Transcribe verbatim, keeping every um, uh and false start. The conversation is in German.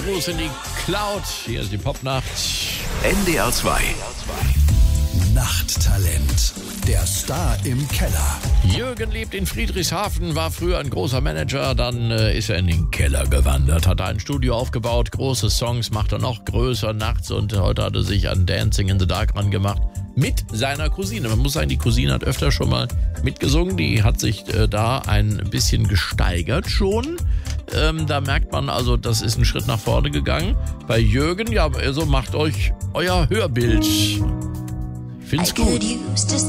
Gruß in die Cloud. Hier ist die Popnacht. N D R zwei. Nachttalent. Der Star im Keller. Jürgen lebt in Friedrichshafen, war früher ein großer Manager, dann äh, ist er in den Keller gewandert, hat ein Studio aufgebaut, große Songs, macht er noch größer nachts und heute hat er sich an Dancing in the Dark rangemacht mit seiner Cousine. Man muss sagen, die Cousine hat öfter schon mal mitgesungen, die hat sich äh, da ein bisschen gesteigert schon. Ähm, da merkt man also, das ist ein Schritt nach vorne gegangen. Bei Jürgen, ja, also macht euch euer Hörbild. Find's gut.